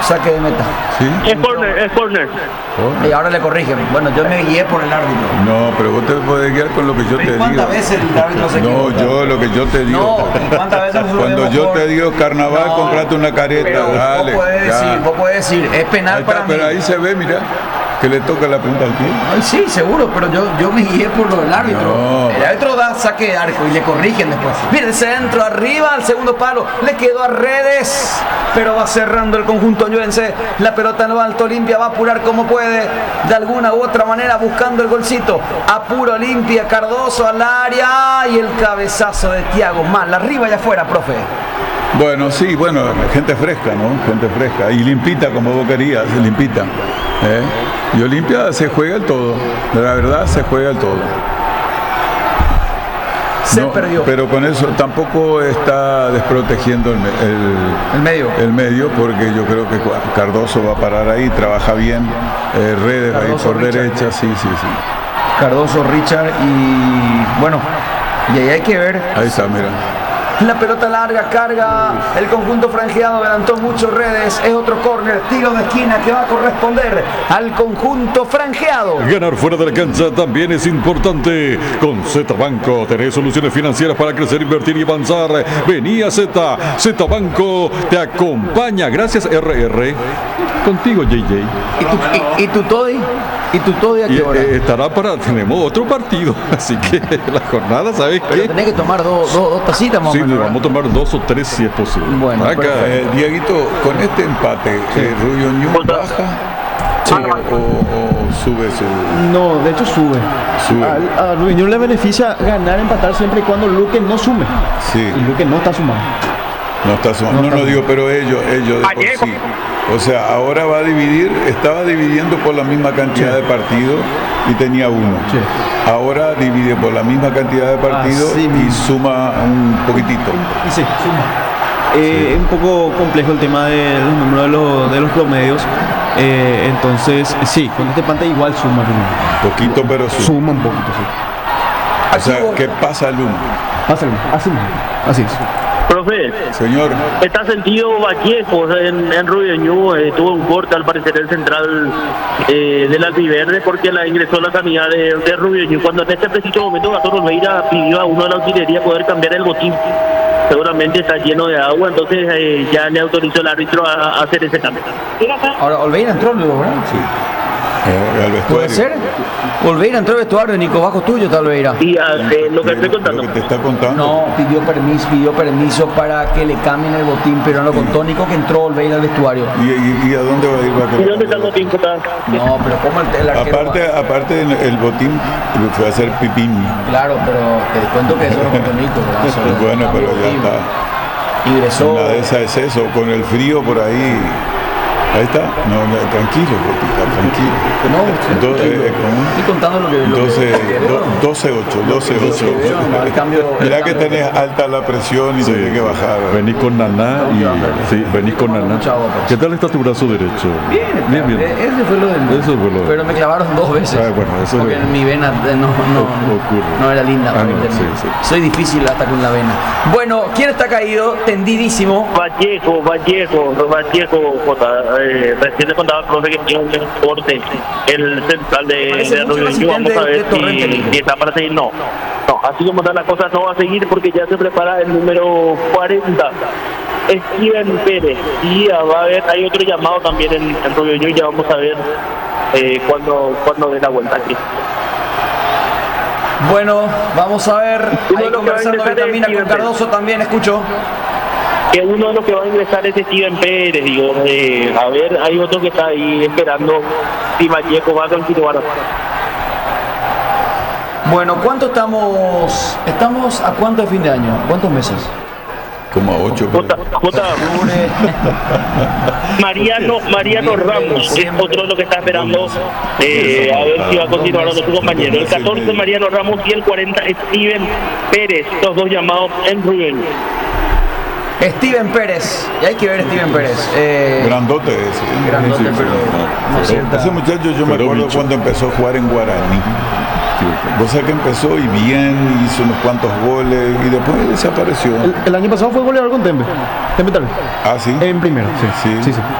saque de meta. ¿Sí? Es corner. Y ahora le corrigen. Bueno, yo me guié por el árbitro. No, pero vos te podés guiar con lo que yo te digo. ¿Cuántas veces el árbitro se No, equivoca? yo lo que yo te digo. No, ¿cuántas veces nosotros Cuando vemos yo por- te digo carnaval, No, comprate una careta, pero dale. vos podés decir, es penal Ahí está, para mí. pero ahí se ve, mira, que le toca la punta al pie. Ay, sí, seguro, pero yo me guié por lo del árbitro. No. El árbitro da saque de arco y le corrigen después. Mira el centro, arriba al segundo palo, le quedó a Redes, pero va cerrando el conjunto ñuense. La pelota en lo alto, Olimpia va a apurar como puede, de alguna u otra manera buscando el golcito. Apura Olimpia, Cardoso al área y el cabezazo de Thiago Mal, arriba y afuera, profe. Bueno, sí, bueno, gente fresca, ¿no? Gente fresca. Y limpita, como vos querías, limpita. Y Olimpia se juega el todo. La verdad, se juega el todo. Se No, perdió. Pero con eso tampoco está desprotegiendo El medio. el medio, porque yo creo que Cardoso va a parar ahí, trabaja bien. Redes va a ir Cardoso, por Richard. derecha, sí. Cardoso, Richard y bueno, y ahí hay que ver. Ahí está, mira. La pelota larga, carga el conjunto franjeado, adelantó mucho Redes, es otro córner, tiro de esquina que va a corresponder al conjunto franjeado. Ganar fuera de la cancha también es importante. Con Z Banco tenés soluciones financieras para crecer, invertir y avanzar. Vení a Z. Z Banco te acompaña. Gracias, RR. Contigo, JJ. ¿Y tu Toddy? ¿Y tu Toddy a Y qué hora? tenemos otro partido. Así que la jornada, ¿sabes Pero qué? tenés que tomar dos tacitas más o Sí, menos, vamos a tomar 2 o 3 si es posible. Bueno, Acá, perfecto. Dieguito, con este empate, Rubio Ñu baja o sube su. No, de hecho sube. Sube. A Rubiñón le beneficia ganar, empatar siempre y cuando Luque no sume. Sí, Y Luque no está sumando. no está sumando. No, digo, pero ellos de por sí. O sea, ahora va a dividir, estaba dividiendo por la misma cantidad de partidos y tenía uno. Sí. Ahora divide por la misma cantidad de partidos Así y mismo. suma un poquitito. Y sí, suma. Es un poco complejo el tema de los números de los promedios. Entonces, sí, con este empate igual suma Rubiñón. Poquito, pero suma. Suma un poquito, sí. O sea, ¿qué pasa el uno? Pásalo, así mismo. Así es. Profe, Señor, está sentido Vallejo en Rubio Ñu, tuvo un corte al parecer el central del Albiverde porque la ingresó la sanidad de Rubio Ñu. Cuando en este preciso momento Gastón Olveira pidió a uno de la utilería poder cambiar el botín. Seguramente está lleno de agua, entonces ya le autorizó el árbitro a hacer ese cambio. Ahora, Olveira entró luego, ¿verdad? sí. Al vestuario. ¿Puede ser? Olveira entró al vestuario, Nico, bajo tuyo está Olveira. Y lo que estoy contando. Lo que te está contando. No, pidió permiso para que le cambien el botín, pero no lo contó Nico que entró Olveira al vestuario. ¿Y a dónde va a ir? ¿Y dónde está el botín? No, pero como el arquero... Aparte el botín fue a hacer pipín. Claro, pero te cuento que eso lo contó Nico, ¿verdad? Sobre el Bueno, cambio pero de ya botín. está. Ingresó... Una de esas es eso, con el frío por ahí. Ahí está. No, tranquilo, Botita, tranquilo. No, Entonces, estoy contando lo que... Entonces, veo. 12-8. Veo, al cambio- Mirá el que cambio- tenés alta la presión y tenés que bajar. venís con Naná y sí, venís con Naná. Mucha agua, pues. ¿Qué tal está tu brazo derecho? Bien. Ese fue lo del... Eso fue lo- Pero me clavaron 2 veces. Ah, bueno, eso porque es- mi vena ocurre. no era linda. Ah, no, aparentemente. sí. Soy difícil hasta con la vena. Bueno, ¿quién está caído? Tendidísimo. Vallejo, Jota, recién le contaba al profe que tiene un corte el central Parece de mucho el Rubio Ñu. Vamos a asistente ver de Torrente, Nico. si está para seguir. No, así como están las cosas no va a seguir porque ya se prepara el número 40, Steven Pérez, y va a haber, hay otro llamado también en Rubio Ñu, ya vamos a ver cuando dé la vuelta aquí. Bueno, vamos a ver. Uno Ahí de los que va a conversando ingresar Vitamina es con Steven Cardoso también, escucho. Que uno de los que va a ingresar es Steven Pérez, digo, a ver, hay otro que está ahí esperando si Vallejo va a continuar. Bueno, ¿cuánto estamos? ¿Estamos a cuánto de fin de año? ¿Cuántos meses? Como a 8. Jota, Mariano Ramos es otro de los que está esperando a ver si va a continuar con su compañero. El 14 Mariano Ramos y el 40 Steven Pérez, los dos llamados en Rubén. Steven Pérez. Y hay que ver Steven Pérez. Grandote ese. Grandote, Sí, pero no cierta- Ese muchacho yo me Pero acuerdo bicho. cuando empezó a jugar en Guaraní. Vos sabés que empezó y bien, hizo unos cuantos goles y después desapareció. El año pasado fue goleador con Tempe. Tempe tal vez. Ah, sí. En primero, sí. Sí. Sí.